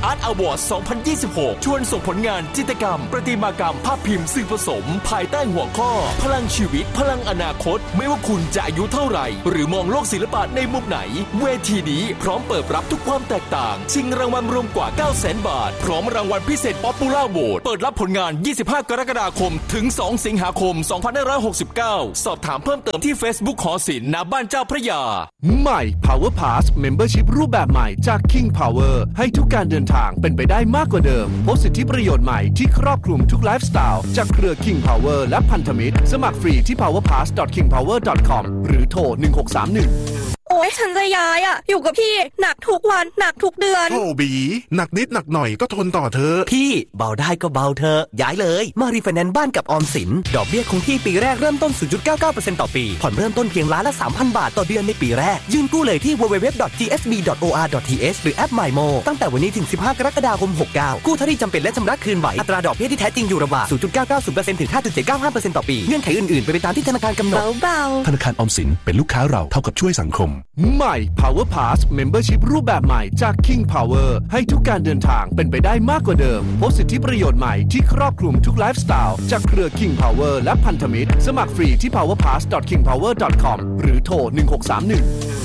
Art Award 2026 ชวนส่งผลงานจิตรกรรมประติมากรรมภาพพิมพ์สื่อผสมภายใต้หัวข้อพลังชีวิตพลังอนาคตไม่ว่าคุณจะอายุเท่าไหร่หรือมองโลกศิลปะในมุมไหนเวทีนี้พร้อมเปิดรับทุกความแตกต่างชิงรางวัลรวมกว่า 900,000 บาทพร้อมรางวัลพิเศษ Popular Vote เปิดรับผลงาน25 กรกฎาคมถึง 2 สิงหาคม 2569 สอบถามเพิ่มเติมที่ Facebook หอศิลป์ณบ้านเจ้าพระยาใหม่ Power Pass Membership รูปแบบใหม่จาก King Power ให้ทุกการเดินทางเป็นไปได้มากกว่าเดิมพบสิทธิประโยชน์ใหม่ที่ครอบคลุมทุกไลฟ์สไตล์จากเครือ King Power และพันธมิตรสมัครฟรีที่ powerpass.kingpower.com หรือโทร1631 โอ๊ยฉันจะย้ายอยู่กับพี่หนักทุกวันหนักทุกเดือนโอ้บีหนักนิดหนักหน่อยก็ทนต่อเธอพี่เบาได้ก็เบาเธอย้ายเลยมารีไฟแนนซ์บ้านกับออมสินดอกเบี้ยคงที่ปีแรกเริ่มต้น 0.99% ต่อปีผ่อนเริ่มต้นเพียงล้านละ 3,000 บาทต่อเดือนในปีแรกยื่นกู้เลยที่ www.gsb.or.th หรือแอป MyMo ตั้งแต่วันนี้ถึง15 กรกฎาคม 69กู้เท่าที่จำเป็นและชำระคืนไหวอัตราดอกเบี้ยที่แท้จริงอยู่ระหว่าง 0.990% ถึง 5.795% ต่อปีเงื่อนไขอื่นๆเป็นไปตามที่ธนาคารกำหนดธนาคารออมสินเป็นลูกค้าเราเท่ากับช่วยสังคมใหม่ Power Pass Membership รูปแบบใหม่จาก King Power ให้ทุกการเดินทางเป็นไปได้มากกว่าเดิมพบสิทธิประโยชน์ใหม่ที่ครอบคลุมทุกไลฟ์สไตล์จากเครือ King Power และพันธมิตรสมัครฟรีที่ powerpass.kingpower.com หรือโทร1631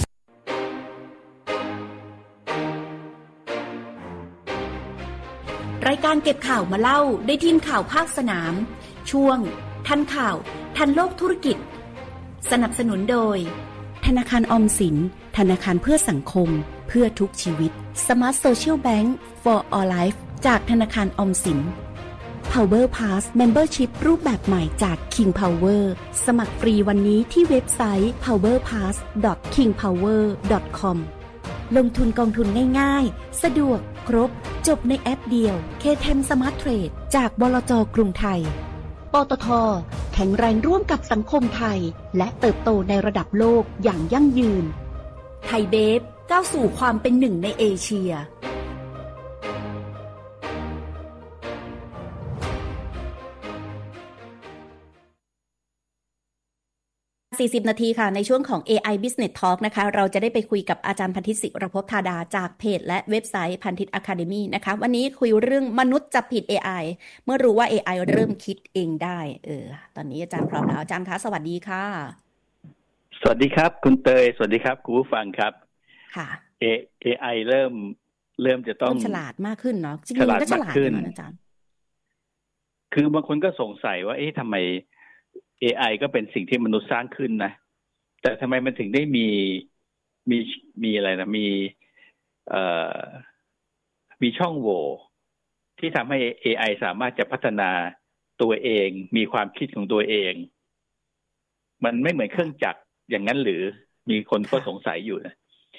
รายการเก็บข่าวมาเล่าได้ทีมข่าวภาคสนามช่วงทันข่าวทันโลกธุรกิจสนับสนุนโดยธนาคารออมสินธนาคารเพื่อสังคมเพื่อทุกชีวิต Smart Social Bank for All Life จากธนาคารออมสิน Power Pass Membership รูปแบบใหม่จาก King Power สมัครฟรีวันนี้ที่เว็บไซต์ powerpass.kingpower.com ลงทุนกองทุนง่ายๆสะดวกครบจบในแอปเดียว K10 Smart Trade จากบลจ.กรุงไทยปตท.แข็งแรงร่วมกับสังคมไทยและเติบโตในระดับโลกอย่างยั่งยืนไทยเบฟก้าวสู่ความเป็นหนึ่งในเอเชีย40 นาทีค่ะในช่วงของ AI Business Talk นะคะเราจะได้ไปคุยกับอาจารย์พันธิต ศิรภพธาดาจากเพจและเว็บไซต์พันธิต Academy นะคะวันนี้คุยเรื่องมนุษย์จับผิด AI เมื่อรู้ว่า AI เริ่มคิดเองได้ตอนนี้อาจารย์พร้อมแล้วอาจารย์คะสวัสดีค่ะสวัสดีครับคุณเตยสวัสดีครับคุณผู้ฟังครับค่ะ AI เริ่มจะต้องฉลาดมากขึ้นเนาะจริงๆก็ฉลาดนะอาจารย์คือบางคนก็สงสัยว่าทำไมAI ก็เป็นสิ่งที่มนุษย์สร้างขึ้นนะแต่ทำไมมันถึงได้มีอะไรนะมีช่องโหว่ที่ทำให้ AI สามารถจะพัฒนาตัวเองมีความคิดของตัวเองมันไม่เหมือนเครื่องจักรอย่างนั้นหรือมีคนก็สงสัยอยู่นะ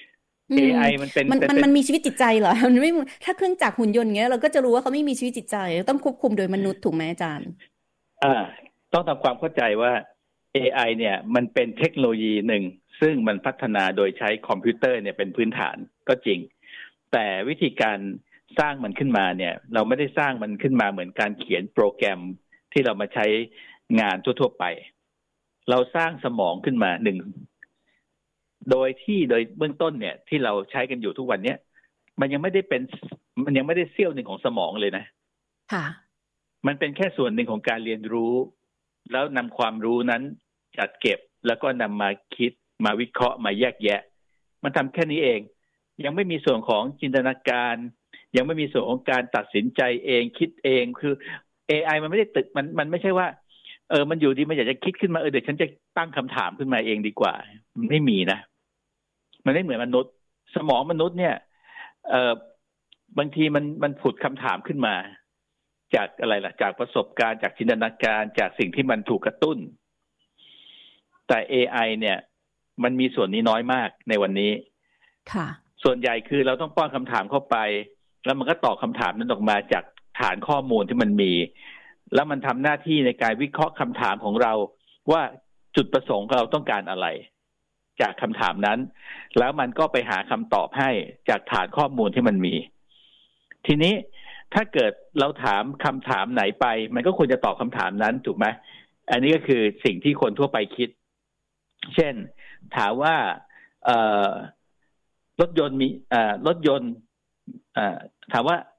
AI มันมีชีวิตจิตใจเหรอมันไม่ถ้าเครื่องจักรหุ่นยนต์เงี้ยเราก็จะรู้ว่าเขาไม่มีชีวิตจิตใจต้องควบคุมโดยมนุษย์ถูกไหมอาจารย์ต้องทำความเข้าใจว่า AI เนี่ยมันเป็นเทคโนโลยีหนึ่งซึ่งมันพัฒนาโดยใช้คอมพิวเตอร์เนี่ยเป็นพื้นฐานก็จริงแต่วิธีการสร้างมันขึ้นมาเนี่ยเราไม่ได้สร้างมันขึ้นมาเหมือนการเขียนโปรแกรมที่เรามาใช้งานทั่วๆไปเราสร้างสมองขึ้นมาหนึ่งโดยเบื้องต้นเนี่ยที่เราใช้กันอยู่ทุกวันเนี้ยมันยังไม่ได้เสี้ยวหนึ่งของสมองเลยนะค่ะมันเป็นแค่ส่วนหนึ่งของการเรียนรู้แล้วนำความรู้นั้นจัดเก็บแล้วก็นำมาคิดมาวิเคราะห์มาแยกแยะมันทำแค่นี้เองยังไม่มีส่วนของจินตนาการยังไม่มีส่วนของการตัดสินใจเองคิดเองคือ AI มันไม่ได้มันไม่ใช่ว่ามันอยู่ดีมันอยากจะคิดขึ้นมาเดี๋ยวฉันจะตั้งคำถามขึ้นมาเองดีกว่ามันไม่มีนะมันไม่เหมือนมนุษย์สมองมนุษย์เนี่ยบางทีมันผุดคำถามขึ้นมาจากอะไรล่ะจากประสบการณ์จากจินตนาการจากสิ่งที่มันถูกกระตุ้นแต่ AI เนี่ยมันมีส่วนนี้น้อยมากในวันนี้ค่ะส่วนใหญ่คือเราต้องป้อนคำถามเข้าไปแล้วมันก็ตอบคำถามนั้นออกมาจากฐานข้อมูลที่มันมีแล้วมันทำหน้าที่ในการวิเคราะห์คำถามของเราว่าจุดประสงค์เราต้องการอะไรจากคำถามนั้นแล้วมันก็ไปหาคำตอบให้จากฐานข้อมูลที่มันมีทีนี้ถ้าเกิดเราถามคำถามไหนไปมันก็ควรจะตอบคำถามนั้นถูกไหมอันนี้ก็คือสิ่งที่คนทั่วไปคิดเช่นถามว่ารถยนต์ถามว่า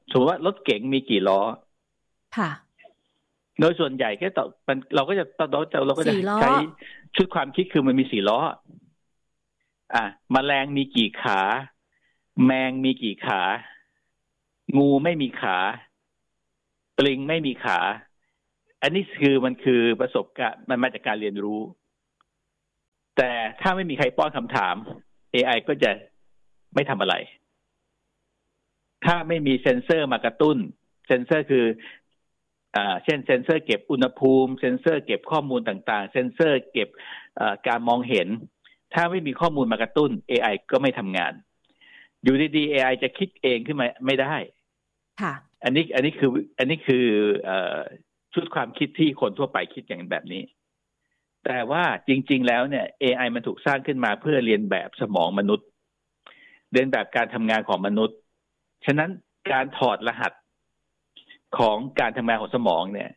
สมมติว่ารถเก๋งมีกี่ล้อค่ะโดยส่วนใหญ่ก็เราก็จะใช้ชุดความคิดคือมันมี4 ล้อแมลงมีกี่ขาแมงมีกี่ขางูไม่มีขาปลิงไม่มีขาอันนี้มันคือประสบการณ์มันมาจากการเรียนรู้แต่ถ้าไม่มีใครป้อนคำถาม AI ก็จะไม่ทำอะไรถ้าไม่มีเซ็นเซอร์มากระตุ้นเซ็นเซอร์คือเช่นเซ็นเซอร์เก็บอุณหภูมิเซ็นเซอร์เก็บข้อมูลต่างๆเซ็นเซอร์เก็บการมองเห็นถ้าไม่มีข้อมูลมากระตุ้น AI ก็ไม่ทำงานอยู่ดีๆ AI จะคิดเองขึ้นมาไม่ได้ค่ะอันนี้คือชุดความคิดที่คนทั่วไปคิดอย่างแบบนี้แต่ว่าจริงๆแล้วเนี่ย AI มันถูกสร้างขึ้นมาเพื่อเรียนแบบสมองมนุษย์เรียนแบบการทำงานของมนุษย์ฉะนั้นการถอดรหัสของการทำงานของสมองเนี่ย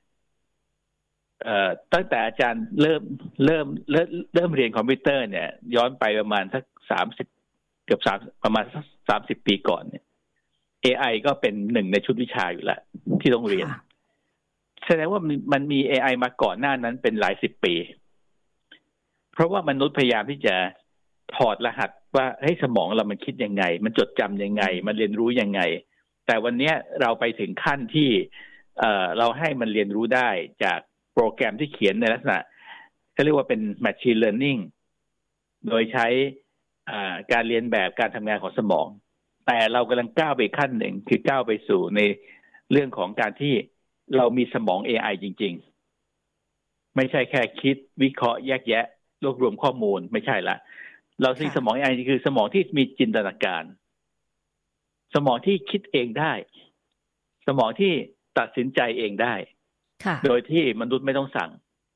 ตั้งแต่อาจารย์เริ่มเรียนคอมพิวเตอร์เนี่ยย้อนไปประมาณสักประมาณ30 ปีก่อนเนี่ย AI ก็เป็นหนึ่งในชุดวิชาอยู่แล้วที่ต้องเรียนแสดงว่ามันมี AI มาก่อนหน้านั้นเป็นหลาย10 ปีเพราะว่ามนุษย์พยายามที่จะถอดรหัสว่าให้สมองเรามันคิดยังไงมันจดจำยังไงมันเรียนรู้ยังไงแต่วันนี้เราไปถึงขั้นที่เราให้มันเรียนรู้ได้จากโปรแกรมที่เขียนในลักษณะเขาเรียกว่าเป็น machine learning โดยใช้การเรียนแบบการทำงานของสมองแต่เรากำลังก้าวไปขั้นหนึ่งคือก้าวไปสู่ในเรื่องของการที่เรามีสมอง AI จริงๆไม่ใช่แค่คิดวิเคราะห์แยกแยะรวบรวมข้อมูลไม่ใช่ละเรามีสมอง AI คือสมองที่มีจินตนาการสมองที่คิดเองได้สมองที่ตัดสินใจเองได้โดยที่มนุษย์ไม่ต้องสั่ง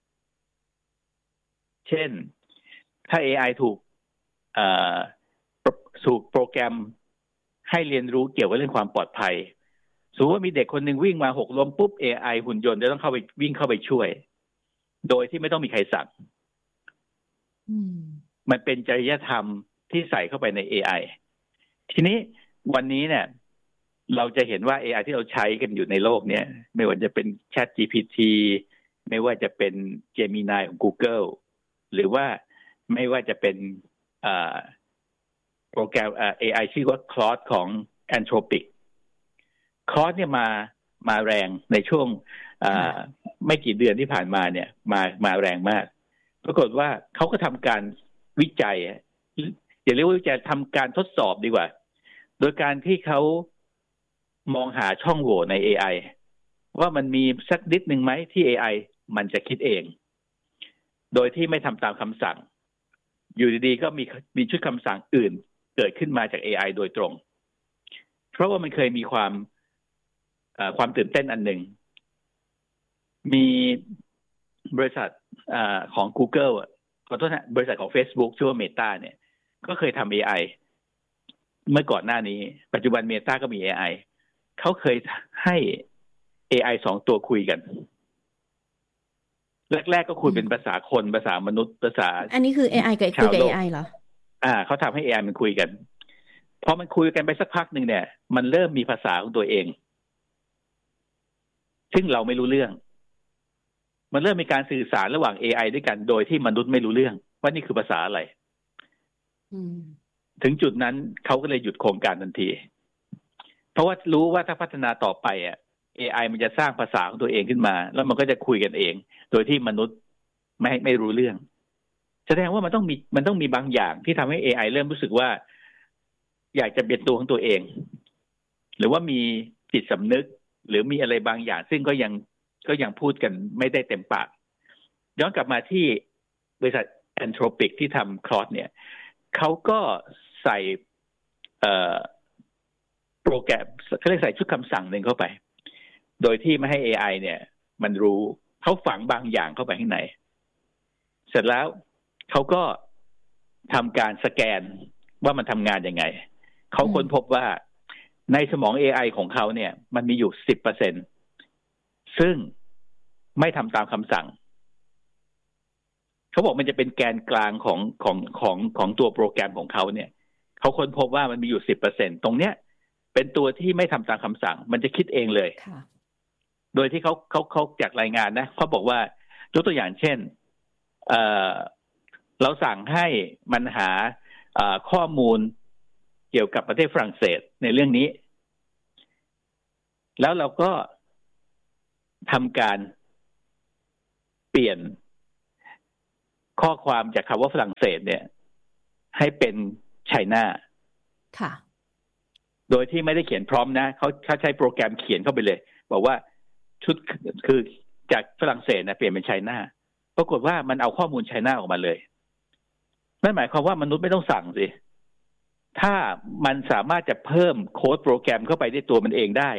เช่นถ้า AI ถูกโปรแกรมให้เรียนรู้เกี่ยวกับเรื่องความปลอดภัยสมมติว่ามีเด็กคนหนึ่งวิ่งมา6 ล้มปุ๊บ AI หุ่นยนต์จะต้องวิ่งเข้าไปช่วยโดยที่ไม่ต้องมีใครสั่งมันเป็นจริยธรรมที่ใส่เข้าไปใน AI ทีนี้วันนี้เนี่ยเราจะเห็นว่า AI ที่เราใช้กันอยู่ในโลกเนี่ยไม่ว่าจะเป็น ChatGPT ไม่ว่าจะเป็น Gemini ของ Google หรือว่าไม่ว่าจะเป็นโปรแกรมAI ชื่อว่า Claude ของ Anthropic Claude เนี่ยมาแรงในช่วงไม่กี่เดือนที่ผ่านมาเนี่ยมาแรงมากปรากฏว่าเขาก็ทำการวิจัยอย่าเรียกว่าวิจัยทำการทดสอบดีกว่าโดยการที่เขามองหาช่องโหว่ใน AI ว่ามันมีสักนิดนึงไหมที่ AI มันจะคิดเองโดยที่ไม่ทำตามคำสั่งอยู่ดีๆก็มีชุดคำสั่งอื่นเกิดขึ้นมาจาก AI โดยตรงเพราะว่ามันเคยมีความตื่นเต้นอันหนึ่งมีบริษัทของ Google ขอโทษนะบริษัทของ Facebook ชื่อว่า Meta เนี่ยก็เคยทำ AI เมื่อก่อนหน้านี้ปัจจุบัน Meta ก็มี AI เขาเคยให้ AI 2 ตัวคุยกันแรกๆก็คุยเป็นภาษาคนภาษามนุษย์ภาษาอันนี้คือ AI กับคุยกับ AI เหรอเขาทำให้ AI มันคุยกันพอมันคุยกันไปสักพักหนึ่งเนี่ยมันเริ่มมีภาษาของตัวเองซึ่งเราไม่รู้เรื่องมันเริ่มมีการสื่อสารระหว่าง AI ด้วยกันโดยที่มนุษย์ไม่รู้เรื่องว่านี่คือภาษาอะไรถึงจุดนั้นเขาก็เลยหยุดโครงการทันทีเพราะว่ารู้ว่าถ้าพัฒนาต่อไปAI มันจะสร้างภาษาของตัวเองขึ้นมาแล้วมันก็จะคุยกันเองโดยที่มนุษย์ไม่รู้เรื่องแสดงว่ามันต้องมีบางอย่างที่ทำให้ AI เริ่มรู้สึกว่าอยากจะเป็นตัวของตัวเองหรือว่ามีจิตสำนึกหรือมีอะไรบางอย่างซึ่งก็ยังพูดกันไม่ได้เต็มปากย้อนกลับมาที่บริษัท Anthropic ที่ทำ Claude เนี่ยเขาก็ใส่โปรแกรมเขาเรียกใส่ชุดคำสั่งหนึ่งเข้าไปโดยที่ไม่ให้ AI เนี่ยมันรู้เขาฝังบางอย่างเข้าไปข้างในเสร็จแล้วเขาก็ทำการสแกนว่ามันทำงานยังไงเขาค้นพบว่าในสมอง AI ของเขาเนี่ยมันมีอยู่ 10% ซึ่งไม่ทำตามคำสั่งเขาบอกมันจะเป็นแกนกลางของตัวโปรแกรมของเขาเนี่ยเขาค้นพบว่ามันมีอยู่ 10% ตรงเนี้ยเป็นตัวที่ไม่ทำตามคำสั่งมันจะคิดเองเลยโดยที่เขาจากรายงานนะเขาบอกว่ายกตัวอย่างเช่นเราสั่งให้มันหาข้อมูลเกี่ยวกับประเทศฝรั่งเศสในเรื่องนี้แล้วเราก็ทำการเปลี่ยนข้อความจากคำว่าฝรั่งเศสเนี่ยให้เป็นไชน่าค่ะโดยที่ไม่ได้เขียนพร้อมนะเขาใช้โปรแกรมเขียนเข้าไปเลยบอกว่าชุดคือจากฝรั่งเศสนะเปลี่ยนเป็นไชน่าปรากฏว่ามันเอาข้อมูลไชน่าออกมาเลยนั่นหมายความว่ามนุษย์ไม่ต้องสั่งสิถ้ามันสามารถจะเพิ่มโค้ดโปรแกรมเข้าไปในตัวมันเองได้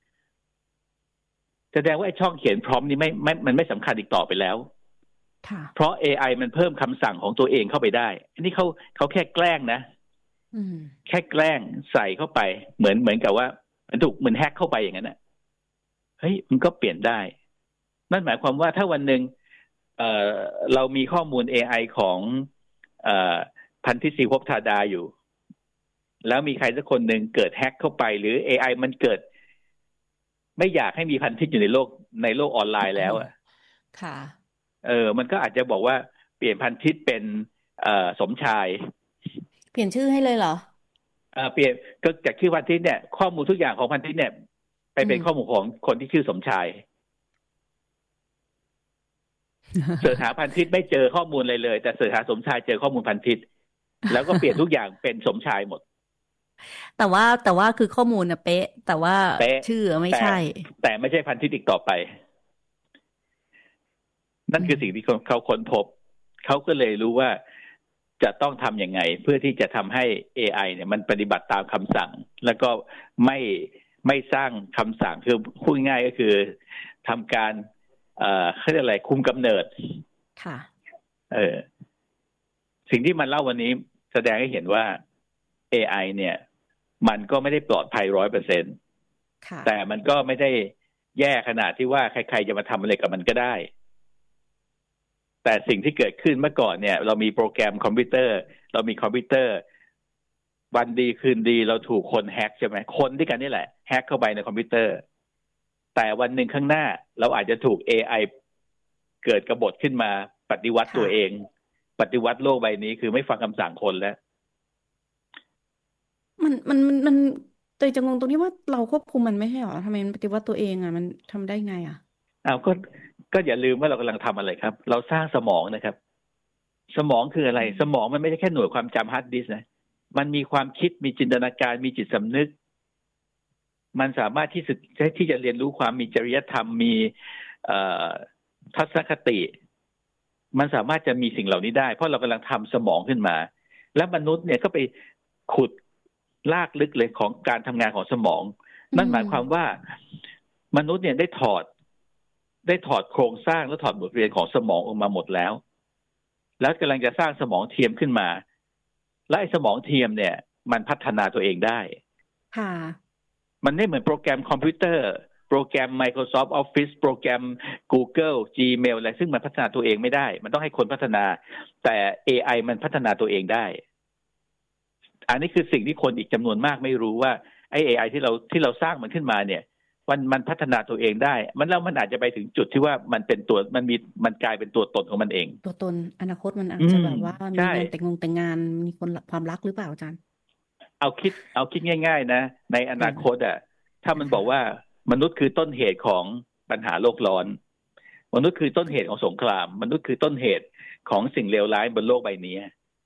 แสดงว่าไอ้ช่องเขียนพร้อมนี้มันไม่สำคัญอีกต่อไปแล้วเพราะ AI มันเพิ่มคำสั่งของตัวเองเข้าไปได้อันนี้เขาแค่แกล้งนะแค่แกล้งใส่เข้าไปเหมือนกับว่ามันถูกเหมือนแฮกเข้าไปอย่างนั้นนะเฮ้ยมันก็เปลี่ยนได้นั่นหมายความว่าถ้าวันหนึ่งเรามีข้อมูล AI ของพันธิศรีภพธาดาอยู่แล้วมีใครสักคนหนึ่งเกิดแฮกเข้าไปหรือ AI มันเกิดไม่อยากให้มีพันธิศอยู่ในโลกออนไลน์แล้วอ่ะค่ะมันก็อาจจะบอกว่าเปลี่ยนพันธิศเป็นสมชายเปลี่ยนชื่อให้เลยเหรอเปลี่ยนก็จากชื่อพันธิศเนี่ยข้อมูลทุกอย่างของพันธิศเนี่ยไปเป็นข้อมูลของคนที่ชื่อสมชายเสิร์ชหาพันธิศไม่เจอข้อมูลอะไรเลยแต่เสิร์ชหาสมชายเจอข้อมูลพันธิศแล้วก็เปลี่ยนทุกอย่างเป็นสมชายหมดแต่ว่าคือข้อมูลนะเป๊ะแต่ว่าชื่อไม่ใช่แต่ไม่ใช่พันธิศอีกต่อไปนั่นคือสิ่งที่เขาค้นพบเขาก็เลยรู้ว่าจะต้องทำยังไงเพื่อที่จะทำให้ AI เนี่ยมันปฏิบัติตามคำสั่งแล้วก็ไม่สร้างคำสั่งคือพูดง่ายก็คือทำการเขาเรียกอะไรคุมกำเนิดค่ะสิ่งที่มันเล่าวันนี้แสดงให้เห็นว่า AI เนี่ยมันก็ไม่ได้ปลอดภัย 100% แต่มันก็ไม่ได้แย่ขนาดที่ว่าใครๆจะมาทำอะไรกับมันก็ได้แต่สิ่งที่เกิดขึ้นเมื่อก่อนเนี่ยเรามีโปรแกรมคอมพิวเตอร์เรามีคอมพิวเตอร์วันดีคืนดีเราถูกคนแฮกใช่ไหมคนด้วยกันนี่แหละแฮกเข้าไปในคอมพิวเตอร์แต่วันหนึ่งข้างหน้าเราอาจจะถูก AI เกิดกบฏขึ้นมาปฏิวัติตัวเองปฏิวัติโลกใบนี้คือไม่ฟังคำสั่งคนแล้วมันโดยจะงงตรงนี้ว่าเราควบคุมมันไม่ใช่หรอทำไมมันปฏิวัติตัวเองอ่ะมันทำได้ไงอ่ะก็อย่าลืมว่าเรากำลังทำอะไรครับเราสร้างสมองนะครับสมองคืออะไรสมองมันไม่ใช่แค่หน่วยความจำฮาร์ดดิสก์นะมันมีความคิดมีจินตนาการมีจิตสำนึกมันสามารถที่จะเรียนรู้ความมีจริยธรรมมีทัศนคติมันสามารถจะมีสิ่งเหล่านี้ได้เพราะเรากำลังทำสมองขึ้นมาแล้วมนุษย์เนี่ยก็ไปขุดลากลึกเลยของการทำงานของสมองนั่นหมายความว่ามนุษย์เนี่ยได้ถอดโครงสร้างและถอดบทเรียนของสมองออกมาหมดแล้วกำลังจะสร้างสมองเทียมขึ้นมาและไอ้สมองเทียมเนี่ยมันพัฒนาตัวเองได้ค่ะมันไม่เหมือนโปรแกรมคอมพิวเตอร์โปรแกรม Microsoft Office โปรแกรม Google Gmail อะไรซึ่งมันพัฒนาตัวเองไม่ได้มันต้องให้คนพัฒนาแต่ AI มันพัฒนาตัวเองได้อันนี้คือสิ่งที่คนอีกจำนวนมากไม่รู้ว่าไอ้ AI ที่เราสร้างมันขึ้นมาเนี่ยมันพัฒนาตัวเองได้มันอาจจะไปถึงจุดที่ว่ามันเป็นตัวมันกลายเป็นตัวตนของมันเองตัวตนอนาคตมันอาจจะแบบว่ามีงานแต่งงานมีคนความรักหรือเปล่าอาจารย์เอาคิดง่ายๆนะในอนาคตอ่ะถ้ามันบอกว่ามนุษย์คือต้นเหตุของปัญหาโลกร้อนมนุษย์คือต้นเหตุของสงครามมนุษย์คือต้นเหตุของสิ่งเลวร้ายบนโลกใบนี้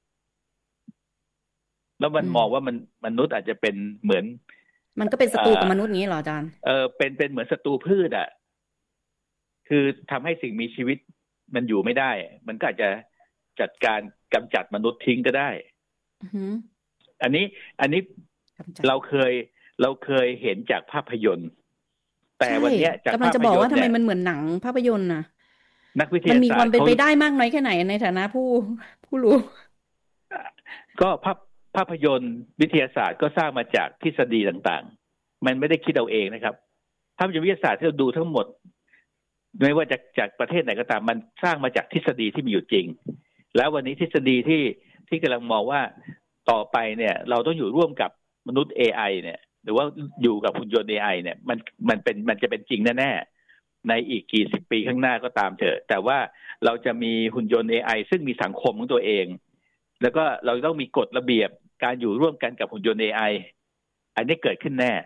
แล้วมันมองว่ามนุษย์อาจจะเป็นเหมือนมันก็เป็นศัตรูกับมนุษย์งี้เหรออาจารย์เป็นเหมือนศัตรูพืชอ่ะคือทำให้สิ่งมีชีวิตมันอยู่ไม่ได้มันก็อาจจะจัดการกำจัดมนุษย์ทิ้งก็ได้อันนี้เราเคยเห็นจากภาพยนตร์แต่วันนี้จากภาพยนตร์กำลังจะบอกว่าทำไมมันเหมือนหนังภาพยนตร์นะนักวิทยาศาสตร์มันมีความเป็นไปได้มากน้อยแค่ไหนในฐานะผู้รู้ก็ภาพยนตร์วิทยาศาสตร์ก็สร้างมาจากทฤษฎีต่างๆมันไม่ได้คิดเอาเองนะครับภาพยนตร์วิทยาศาสตร์ที่เราดูทั้งหมดไม่ว่าจากประเทศไหนก็ตามมันสร้างมาจากทฤษฎีที่มีอยู่จริงแล้ววันนี้ทฤษฎีที่กำลังมองว่าต่อไปเนี่ยเราต้องอยู่ร่วมกับมนุษย์ AI เนี่ยหรือว่าอยู่กับหุ่นยนต์ AI เนี่ยมันจะเป็นจริงแน่ๆในอีกกี่สิบปีข้างหน้าก็ตามเถอะแต่ว่าเราจะมีหุ่นยนต์ AI ซึ่งมีสังคมของตัวเองแล้วก็เราต้องมีกฎระเบียบการอยู่ร่วมกันกับหุ่นยนต์ AI อันนี้เกิดขึ้นแน่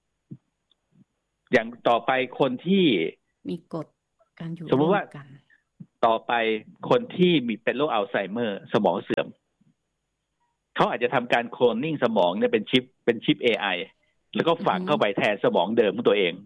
อย่างต่อไปคนที่มีกฎการอยู่สมมติว่าต่อไปคนที่มีเป็นโรคอัลไซเมอร์สมองเสื่อมเขาอาจจะทำการโคลนนิ่งสมองเนี่ยเป็นชิป AI แล้วก็ฝังเข้าไปแทนสมองเดิมของตัวเอง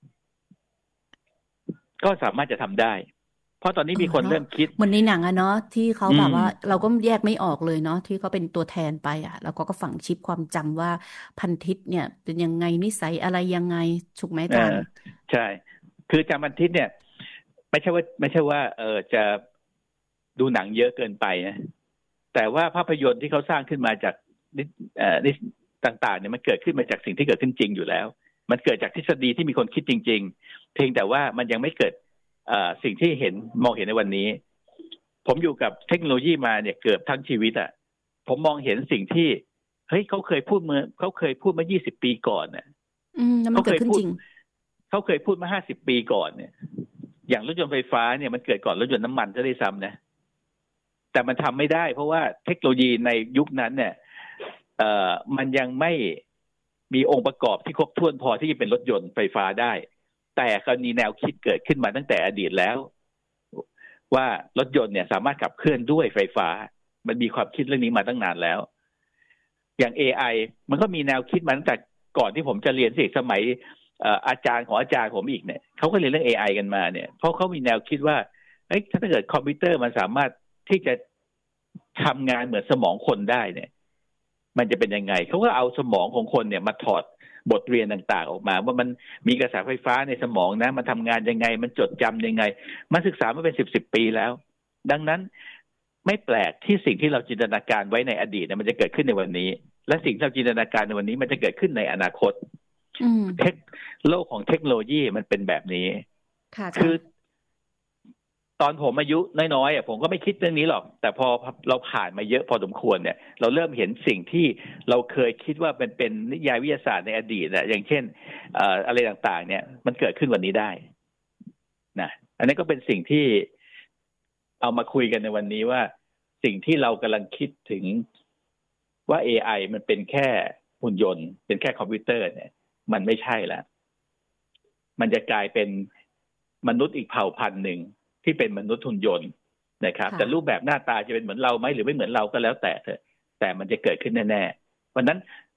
ก็สามารถจะทำได้เพราะตอนนี้มีคนเริ่มคิดเหมือนในหนังอะเนาะที่เขาแบบว่าเราก็แยกไม่ออกเลยเนาะที่เขาเป็นตัวแทนไปอะแล้วก็ฝังชิปความจำว่าพันทิตเนี่ยเป็นยังไงนิสัยอะไรยังไงถูกไหมอาจารย์ใช่คือจำพันทิตเนี่ยไม่ใช่ว่าจะดูหนังเยอะเกินไปนะแต่ว่าภาพยนตร์ที่เขาสร้างขึ้นมาจากนิต่างๆเนี่ยมันเกิดขึ้นมาจากสิ่งที่เกิดขึ้นจริงอยู่แล้วมันเกิดจากทฤษฎีที่มีคนคิดจริงๆเพียงแต่ว่ามันยังไม่เกิดสิ่งที่มองเห็นในวันนี้ผมอยู่กับเทคโนโลยีมาเนี่ยเกือบทั้งชีวิตอ่ะผมมองเห็นสิ่งที่เฮ้ยเขาเคยพูดเมื่อ20 ปีก่อนน่ะเขาเคยพูดมา50 ปีก่อนเนี่ยอย่างรถยนต์ไฟฟ้าเนี่ยมันเกิดก่อนรถยนต์น้ำมันซะด้วยซ้ำนะแต่มันทำไม่ได้เพราะว่าเทคโนโลยีในยุคนั้นเนี่ยมันยังไม่มีองค์ประกอบที่ครบถ้วนพอที่จะเป็นรถยนต์ไฟฟ้าได้แต่กรณีแนวคิดเกิดขึ้นมาตั้งแต่อดีตแล้วว่ารถยนต์เนี่ยสามารถขับเคลื่อนด้วยไฟฟ้ามันมีความคิดเรื่องนี้มาตั้งนานแล้วอย่าง AI มันก็มีแนวคิดมาตั้งแต่ก่อนที่ผมจะเรียนสมัยอาจารย์ของอาจารย์ผมอีกเนี่ยเขาก็เรียนเรื่อง AI กันมาเนี่ยเพราะเขามีแนวคิดว่าถ้าเกิดคอมพิวเตอร์มันสามารถที่จะทำงานเหมือนสมองคนได้เนี่ยมันจะเป็นยังไงเขาก็เอาสมองของคนเนี่ยมาถอดบทเรียนต่างๆออกมาว่ามันมีกระแสไฟฟ้าในสมองนะมันทำงานยังไงมันจดจำยังไงมันศึกษามาเป็น10 ปีแล้วดังนั้นไม่แปลกที่สิ่งที่เราจินตนาการไว้ในอดีตมันจะเกิดขึ้นในวันนี้และสิ่งที่เราจินตนาการในวันนี้มันจะเกิดขึ้นในอนาคตโลกของเทคโนโลยีมันเป็นแบบนี้คือตอนผมอายุน้อยๆผมก็ไม่คิดเรื่องนี้หรอกแต่พอเราผ่านมาเยอะพอสมควรเนี่ยเราเริ่มเห็นสิ่งที่เราเคยคิดว่าเป็นนิยายวิทยาศาสตร์ในอดีตอย่างเช่นอะไรต่างๆเนี่ยมันเกิดขึ้นวันนี้ได้นะอันนี้ก็เป็นสิ่งที่เอามาคุยกันในวันนี้ว่าสิ่งที่เรากำลังคิดถึงว่า AI มันเป็นแค่หุ่นยนต์เป็นแค่คอมพิวเตอร์เนี่ยมันไม่ใช่แล้วมันจะกลายเป็นมนุษย์อีกเผ่าพันธุ์หนึ่งที่เป็นมนุษย์หุ่นยนต์นะครับแต่รูปแบบหน้าตาจะเป็นเหมือนเราไหมหรือไม่เหมือนเราก็แล้วแต่เถอะแต่มันจะเกิดขึ้นแน่ๆวันนั้น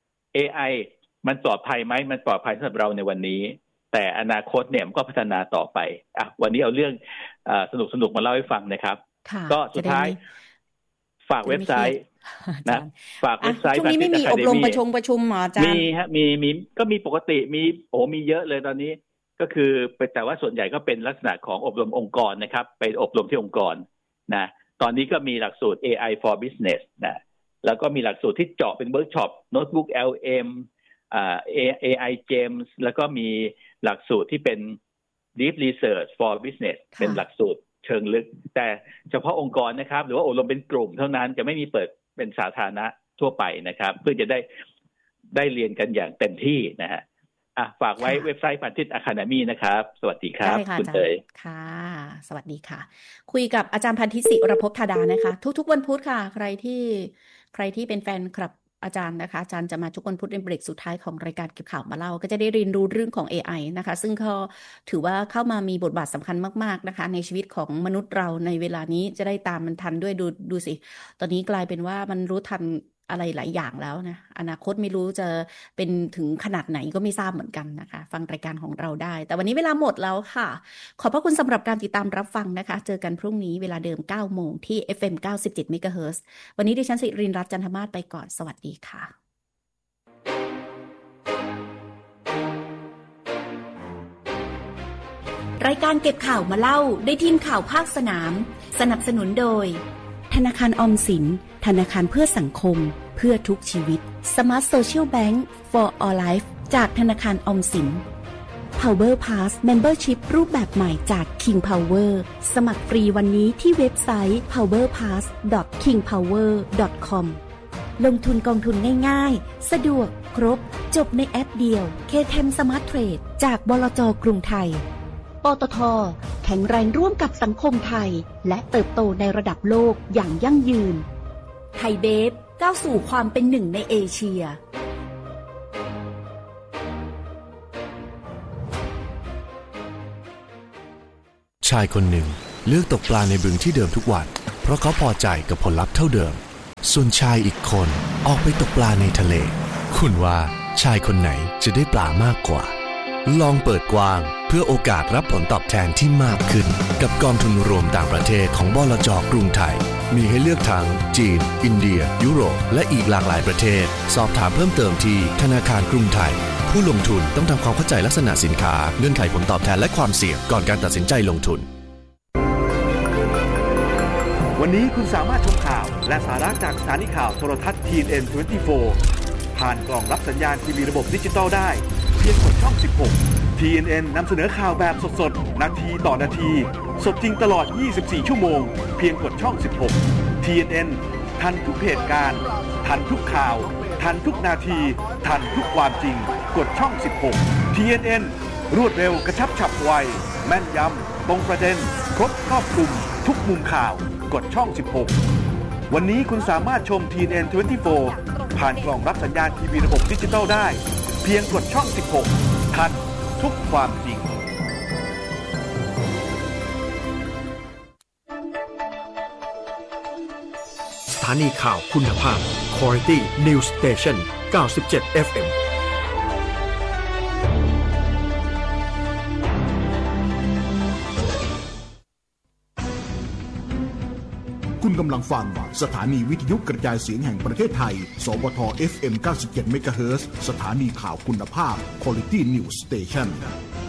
AI มันปลอดภัยไหมมันปลอดภัยสำหรับเราในวันนี้แต่อนาคตเนี่ยมันก็พัฒนาต่อไปวันนี้เอาเรื่องสนุกมาเล่าให้ฟังนะครับก็สุดท้ายฝากเว็บไซต์นะฝากเว็บไซต์ช่วงนี้ไม่มีอบรมประชุมหมออาจารย์มีฮะมีก็มีปกติมีเยอะเลยตอนนี้ก็คือแต่ว่าส่วนใหญ่ก็เป็นลักษณะของอบรมองค์กรนะครับไปอบรมที่องค์กรนะตอนนี้ก็มีหลักสูตร AI for Business นะแล้วก็มีหลักสูตรที่เจาะเป็นเวิร์กช็อป Notebook LM AI Games แล้วก็มีหลักสูตรที่เป็น Deep Research for Business เป็นหลักสูตรเชิงลึกแต่เฉพาะองค์กรนะครับหรือว่าอบรมเป็นกลุ่มเท่านั้นจะไม่มีเปิดเป็นสาธารณะทั่วไปนะครับเพื่อจะได้เรียนกันอย่างเต็มที่นะฮะฝากไว้เว็บไซต์พันทิต Academy นะครับสวัสดีครับคุณเตยค่ะสวัสดีค่ะคุยกับอาจารย์พันทิต ศิรภพธาดานะคะทุกๆวันพุธค่ะใครที่เป็นแฟนคลับอาจารย์นะคะอาจารย์จะมาทุกวันพุธในเบรกสุดท้ายของรายการเก็บข่าวมาเล่าก็จะได้เรียนรู้เรื่องของ AI นะคะซึ่งเขาถือว่าเข้ามามีบทบาทสำคัญมากๆนะคะในชีวิตของมนุษย์เราในเวลานี้จะได้ตามมันทันด้วยดูสิตอนนี้กลายเป็นว่ามันรู้ทันอะไรหลายอย่างแล้วนะอนาคตไม่รู้จะเป็นถึงขนาดไหนก็ไม่ทราบเหมือนกันนะคะฟังรายการของเราได้แต่วันนี้เวลาหมดแล้วค่ะขอบพระคุณสำหรับการติดตามรับฟังนะคะเจอกันพรุ่งนี้เวลาเดิม 9 โมงที่ FM 97 เมกะเฮิรตซ์วันนี้ดิฉันสิรินทร์รัตน์จันทมาศไปก่อนสวัสดีค่ะรายการเก็บข่าวมาเล่าได้ทีมข่าวภาคสนามสนับสนุนโดยธนาคารออมสินธนาคารเพื่อสังคมเพื่อทุกชีวิต Smart Social Bank for All Life จากธนาคารออมสิน Power Pass Membership รูปแบบใหม่จาก King Power สมัครฟรีวันนี้ที่เว็บไซต์ powerpass.kingpower.com ลงทุนกองทุนง่ายๆสะดวกครบจบในแอปเดียว KTM Smart Trade จากบลจ.กรุงไทยปตท.แข็งแรงร่วมกับสังคมไทยและเติบโตในระดับโลกอย่างยั่งยืนไทยเบฟก้าวสู่ความเป็นหนึ่งในเอเชียชายคนหนึ่งเลือกตกปลาในบึงที่เดิมทุกวันเพราะเขาพอใจกับผลลัพธ์เท่าเดิมส่วนชายอีกคนออกไปตกปลาในทะเลคุณว่าชายคนไหนจะได้ปลามากกว่าลองเปิดกว้างเพื่อโอกาสรับผลตอบแทนที่มากขึ้นกับกองทุนรวมต่างประเทศของบลจ.กรุงไทยมีให้เลือกทั้งจีนอินเดียยุโรปและอีกหลากหลายประเทศสอบถามเพิ่มเติมที่ธนาคารกรุงไทยผู้ลงทุนต้องทำความเข้าใจลักษณะสินค้าเงื่อนไขผลตอบแทนและความเสี่ยงก่อนการตัดสินใจลงทุนวันนี้คุณสามารถชมข่าวและสาระจากสถานีข่าวโทรทัศน์ TNN 24ผ่านกล่องรับสัญญาณทีวีระบบดิจิตอลได้เพียงกดช่อง16 TNN นำเสนอข่าวแบบสดๆนาทีต่อนาทีสดจริงตลอด24ชั่วโมงเพียงกดช่อง16 TNN ทันทุกเหตุการณ์ทันทุกข่าวทันทุกนาทีทันทุกความจริงกดช่อง16 TNN รวดเร็วกระชับฉับไวแม่นยำตรงประเด็นครบครอบคลุมทุกมุมข่าวกดช่อง16วันนี้คุณสามารถชม TNN 24ผ่านกล่องรับสัญญาณทีวีระบบดิจิตอลได้เพียงกดช่อง16ทันทุกความจริงสถานีข่าวคุณภาพ Quality News Station 97 FM คุณกำลังฟังสถานีวิทยุกระจายเสียงแห่งประเทศไทยสวท FM 97 เมกะเฮิรตซ์สถานีข่าวคุณภาพ Quality News Station